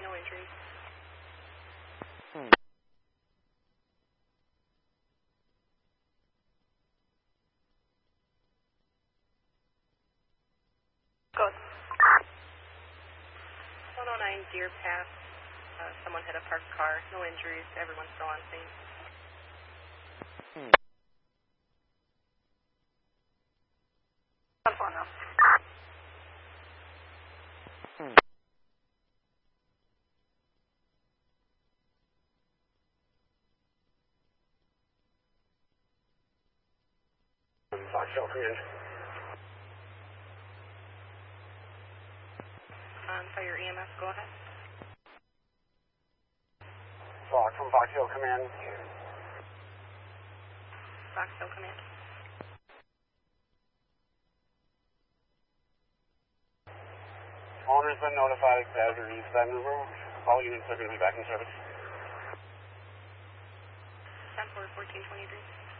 no injuries. Good. 109 Deer Path. Someone hit a parked car. No injuries. Everyone's still on scene. I'm fine now. Fox Hill, come in. Fire EMS, go ahead. Fox from Fox Hill, come in. Fox Hill Command. Owner's been notified as the east side removed. All units are going to be back in service. 10-4, 1423.